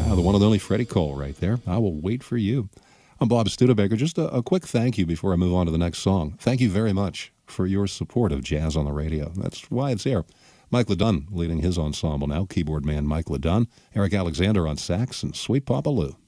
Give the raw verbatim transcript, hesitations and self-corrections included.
Uh, the one and only Freddie Cole right there. I Will Wait for You. I'm Bob Studebaker. Just a, a quick thank you before I move on to the next song. Thank you very much for your support of Jazz on the Radio. That's why it's here. Mike LeDunn leading his ensemble now. Keyboard man Mike LeDunn. Eric Alexander on sax and Sweet Papa Lou.